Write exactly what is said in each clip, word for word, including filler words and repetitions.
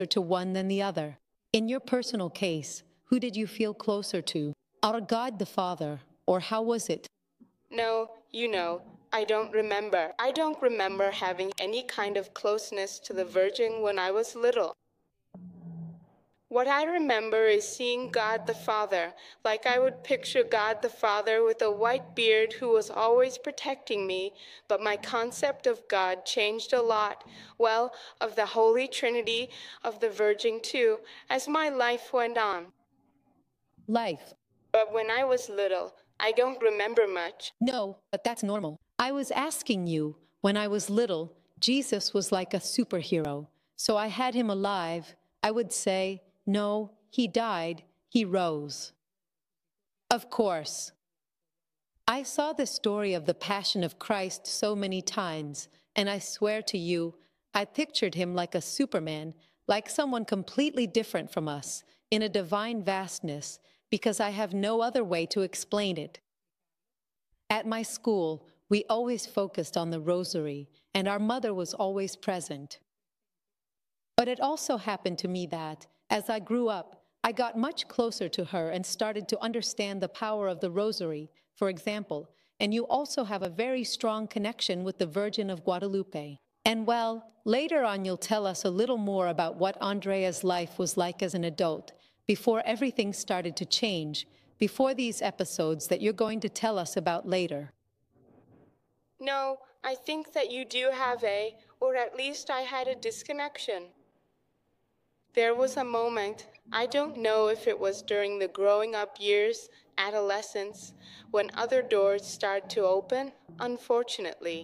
to one than the other. In your personal case, who did you feel closer to? Our God the Father, or how was it? No, you know, I don't remember. I don't remember having any kind of closeness to the Virgin when I was little. What I remember is seeing God the Father, like I would picture God the Father with a white beard who was always protecting me, but my concept of God changed a lot. Well, of the Holy Trinity, of the Virgin too, as my life went on. Life. But when I was little, I don't remember much. No, but that's normal. I was asking you, when I was little, Jesus was like a superhero. So I had him alive. I would say, no, he died, he rose. Of course. I saw the story of the Passion of Christ so many times, and I swear to you, I pictured him like a Superman, like someone completely different from us, in a divine vastness, because I have no other way to explain it. At my school, we always focused on the rosary, and our mother was always present. But it also happened to me that, as I grew up, I got much closer to her and started to understand the power of the rosary, for example, and you also have a very strong connection with the Virgin of Guadalupe. And well, later on you'll tell us a little more about what Andrea's life was like as an adult, before everything started to change, before these episodes that you're going to tell us about later. No, I think that you do have a, or at least I had a disconnection. There was a moment, I don't know if it was during the growing up years, adolescence, when other doors started to open, unfortunately.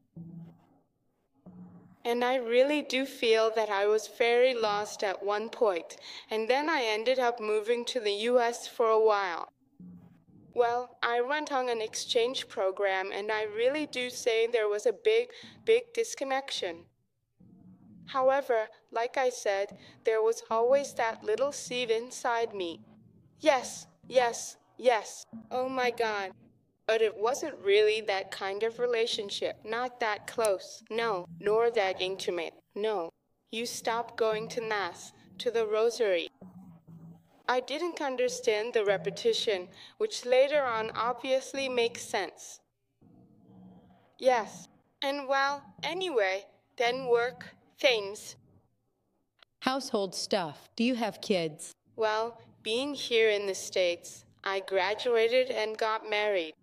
And I really do feel that I was very lost at one point, and then I ended up moving to the U S for a while. Well, I went on an exchange program, and I really do say there was a big, big disconnection. However, like I said, there was always that little seed inside me. Yes, yes, yes. Oh my God. But it wasn't really that kind of relationship. Not that close. No, nor that intimate. No. You stopped going to Mass, to the Rosary. I didn't understand the repetition, which later on obviously makes sense. Yes. And well, anyway, then work, things. Household stuff. Do you have kids? Well, being here in the States, I graduated and got married.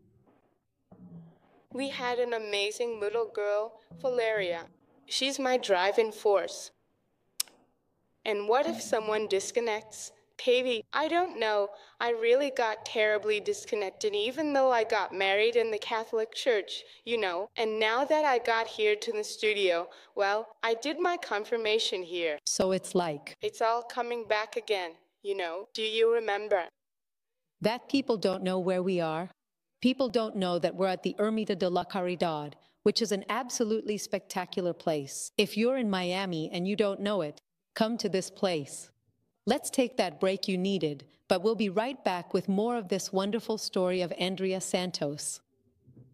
We had an amazing little girl, Valeria. She's my driving force. And what if someone disconnects? Katie, I don't know. I really got terribly disconnected even though I got married in the Catholic Church, you know. And now that I got here to the studio, well, I did my confirmation here. So it's like It's all coming back again, you know. Do you remember? that people don't know where we are. People don't know that we're at the Ermita de la Caridad, which is an absolutely spectacular place. If you're in Miami and you don't know it, come to this place. Let's take that break you needed, but we'll be right back with more of this wonderful story of Andrea Santos.